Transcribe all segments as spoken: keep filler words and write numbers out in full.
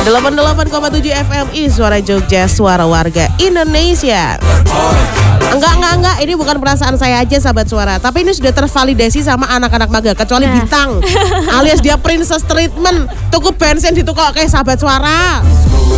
delapan puluh delapan koma tujuh F M I Suara Jogja, suara warga Indonesia. Enggak, enggak, enggak. Ini bukan perasaan saya aja sahabat suara, tapi ini sudah tervalidasi sama anak-anak magang. Kecuali nah. Bintang alias dia princess treatment. Tuku bensin ditukok kayak sahabat suara.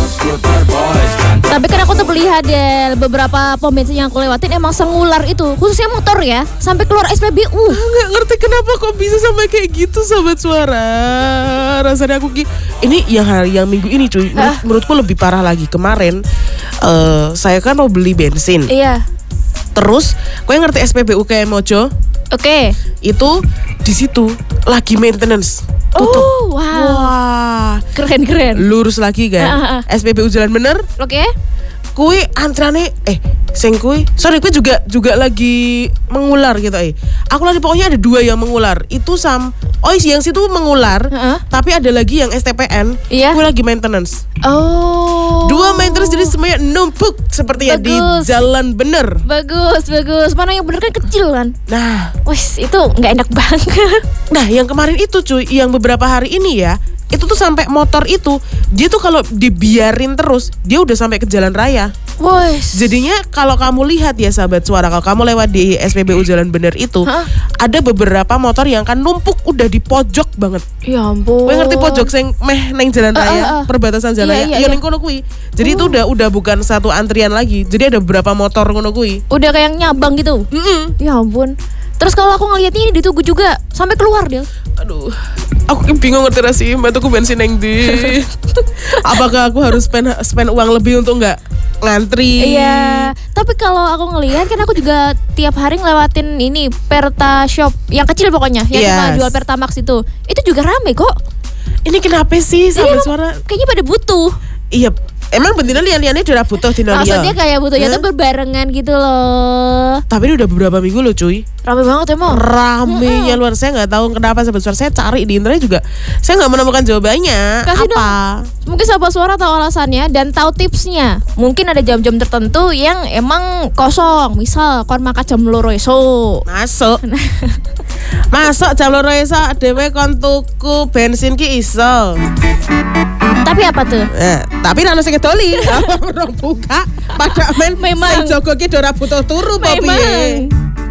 Tapi kan aku tuh melihat ya beberapa pom bensin yang aku lewatin emang sengular itu, khususnya motor ya, sampai keluar S P B U. Nggak ngerti kenapa kok bisa sampai kayak gitu sahabat suara. Rasanya aku ki- ini yang hari yang minggu ini cuy, menurut, menurutku lebih parah lagi. Kemarin uh, saya kan mau beli bensin. Iya. Terus, kau yang ngerti S P B U kayak Mojo? Oke. Okay. Itu di situ lagi maintenance. Tutup. Oh, wow. Wah, keren-keren. Lurus lagi kan. Uh, uh, uh. S P B U jalan bener. Oke. Okay. Kui antrane eh sing kui sorry kui juga juga lagi mengular gitu eh. Aku lagi pokoknya ada dua yang mengular. Itu sam oh yang situ mengular, uh-huh. Tapi ada lagi yang S T P N. Iya. Kui lagi maintenance. Oh. Dua maintenance jadi semuanya numpuk seperti ya di jalan bener. Bagus, bagus. Mana yang bener kan kecil kan. Nah, wes itu nggak enak banget. Nah, yang kemarin itu cuy, yang beberapa hari ini ya, itu tuh sampai motor itu dia tuh kalau dibiarin terus dia udah sampai ke jalan raya. Wes. Jadinya kalau kamu lihat ya sahabat suara, kalau kamu lewat di S P B U jalan bener itu, huh? Ada beberapa motor yang kan numpuk udah di pojok banget. Ya ampun. Kowe ngerti pojok sing meh neng jalan raya, uh, uh, uh. perbatasan jalan raya. Iya, iya, iya. Kono kuwi. Jadi uh. itu udah udah bukan satu antrian lagi. Jadi ada beberapa motor ngono kuwi. Udah kayak nyabang gitu. Mm-mm. Ya ampun. Terus kalau aku ngeliatnya ini ditunggu juga sampai keluar dia. Aduh, aku bingung ngerti sih, mbak bensin yang di. Apakah aku harus spend spend uang lebih untuk nggak ngantri? Iya. Tapi kalau aku ngelihat kan aku juga tiap hari ngelewatin ini Perta Shop yang kecil pokoknya, yang yes. Cuma jual Pertamax itu. Itu juga rame kok. Ini kenapa sih sahabat suara? Kayaknya pada butuh. Iya. Emang beneran lian-liannya udah butuh di Nolia? Maksudnya kayak butuhnya huh? tuh berbarengan gitu loh. Tapi ini udah beberapa minggu loh cuy. Rame banget emang. Ramenya mm-hmm. luar, saya nggak tahu kenapa sahabat suara. Saya cari di internet juga, saya nggak menemukan jawabannya. Kasih apa? Dong. Mungkin sahabat suara tahu alasannya dan tahu tipsnya. Mungkin ada jam-jam tertentu yang emang kosong. Misal kon makan jam loro esuk. Masuk. Masuk jam loro esuk dhewe kon tuku bensin ki iso. Tapi apa tuh? Eh, tapi nana sing doli, orang buka pada men. Memang. Sing jogo ki ora butuh turu apa piye?